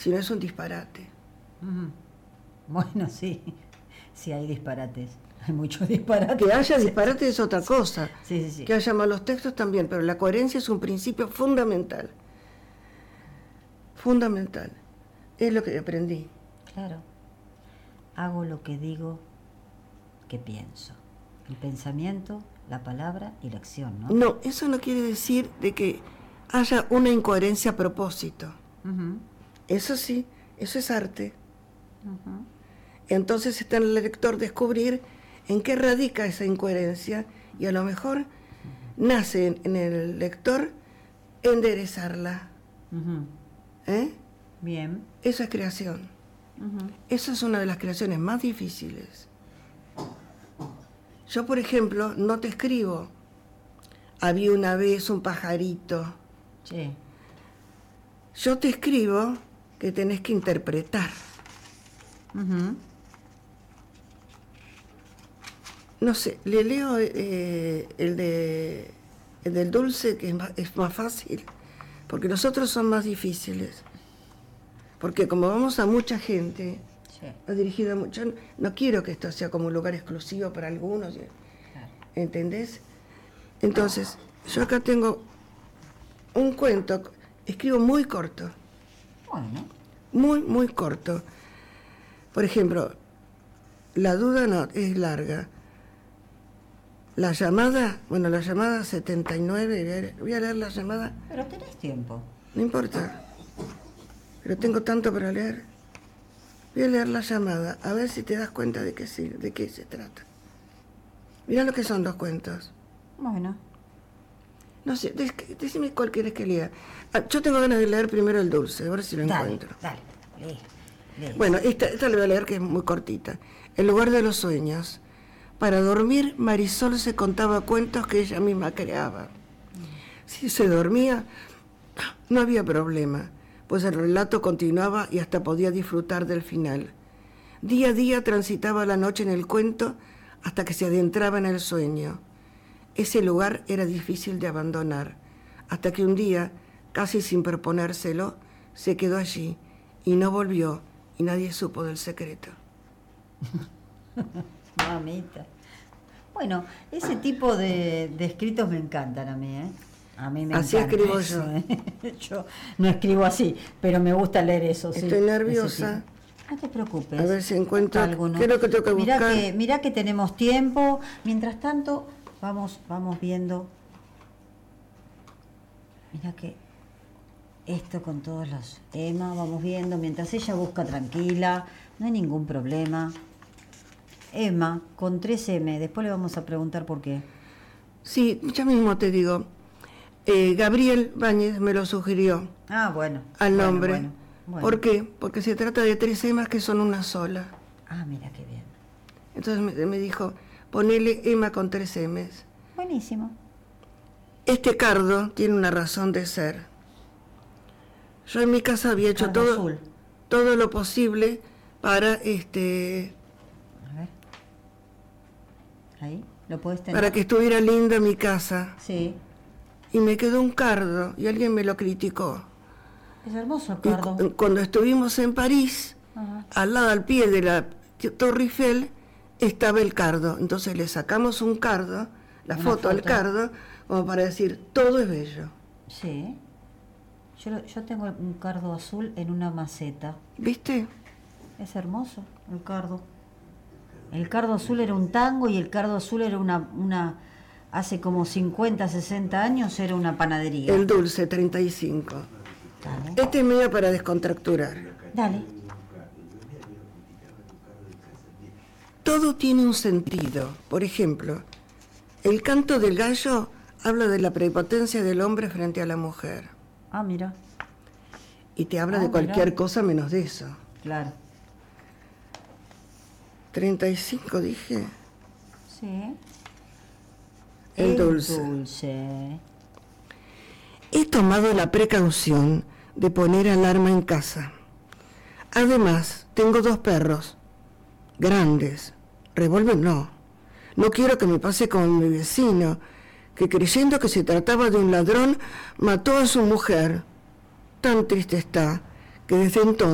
si no es un disparate. Bueno, sí hay disparates, hay muchos disparates. Que haya disparates es otra cosa. Sí. Que haya malos textos también, pero la coherencia es un principio fundamental. Fundamental. Es lo que aprendí. Claro. Hago lo que digo que pienso. El pensamiento, la palabra y la acción, ¿no? No, eso no quiere decir de que haya una incoherencia a propósito. Eso sí, eso es arte. Entonces está en el lector descubrir en qué radica esa incoherencia y a lo mejor nace en el lector enderezarla. Bien. Eso es creación. Esa es una de las creaciones más difíciles. Yo, por ejemplo, no te escribo había una vez un pajarito. Sí. Yo te escribo que tenés que interpretar. No sé, le leo el del dulce, que es más fácil, porque los otros son más difíciles. Porque como vamos a mucha gente, ha dirigido a mucho, no quiero que esto sea como un lugar exclusivo para algunos, claro. ¿Entendés? Entonces, yo acá tengo un cuento, escribo muy corto. Bueno. Muy corto. Por ejemplo, la duda no, es larga. La llamada 79, voy a leer la llamada. Pero tenés tiempo. No importa, pero tengo tanto para leer. Voy a leer la llamada, a ver si te das cuenta de qué se trata. Mirá lo que son los cuentos. Bueno. No sé, decime cuál quieres que lea. Yo tengo ganas de leer primero el dulce, a ver si lo encuentro. Dale, lee. Bueno, esta le voy a leer, que es muy cortita. El lugar de los sueños. Para dormir, Marisol se contaba cuentos que ella misma creaba. Si se dormía, no había problema, pues el relato continuaba y hasta podía disfrutar del final. Día a día transitaba la noche en el cuento hasta que se adentraba en el sueño. Ese lugar era difícil de abandonar, hasta que un día, casi sin proponérselo, se quedó allí y no volvió, y nadie supo del secreto. Mamita. Bueno, ese tipo de escritos me encantan a mí, ¿eh? A mí me así encanta escribo eso, yo. Yo no escribo así, pero me gusta leer eso. Estoy nerviosa. No te preocupes. A ver si encuentro alguno. ¿Qué es lo que tengo que buscar? Mirá que tenemos tiempo. Mientras tanto, vamos viendo. Mirá que esto con todos los temas, vamos viendo. Mientras ella busca tranquila, no hay ningún problema. Emma, con 3M, después le vamos a preguntar por qué. Sí, ya mismo te digo. Gabriel Báñez me lo sugirió. Ah, bueno. Al nombre. Bueno. ¿Por qué? Porque se trata de 3 emas que son una sola. Ah, mira qué bien. Entonces me dijo, ponele Emma con 3 M's. Buenísimo. Este cardo tiene una razón de ser. Yo en mi casa había hecho todo lo posible para A ver. Ahí, ¿lo puedes tener? para que estuviera linda mi casa. Sí. Y me quedó un cardo y alguien me lo criticó. Es hermoso el cardo. Y cuando estuvimos en París, al pie de la Torre Eiffel, estaba el cardo. Entonces le sacamos un cardo, una foto al cardo, como para decir, todo es bello. Sí. Yo tengo un cardo azul en una maceta. ¿Viste? Es hermoso el cardo. El cardo azul era un tango y el cardo azul era una hace como 50, 60 años era una panadería. El dulce, 35. Dale. Este es medio para descontracturar. Dale. Todo tiene un sentido. Por ejemplo, el canto del gallo habla de la prepotencia del hombre frente a la mujer. Ah, mira. Y te habla de cualquier cosa menos de eso. Claro. 35 dije. Sí. El dulce. He tomado la precaución de poner alarma en casa. Además, tengo 2 perros. Grandes. Revólver no. No quiero que me pase con mi vecino, que creyendo que se trataba de un ladrón, mató a su mujer. Tan triste está, que desde entonces